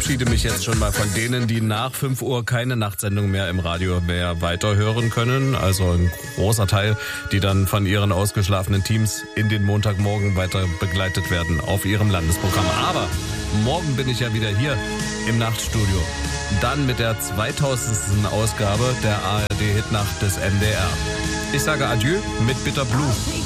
verabschiede mich jetzt schon mal von denen, die nach 5 Uhr keine Nachtsendung mehr im Radio mehr weiterhören können. Also ein großer Teil, die dann von ihren ausgeschlafenen Teams in den Montagmorgen weiter begleitet werden auf ihrem Landesprogramm. Aber morgen bin ich ja wieder hier im Nachtstudio. Dann mit der 2000. Ausgabe der ARD-Hitnacht des NDR. Ich sage Adieu mit Bitter Blue.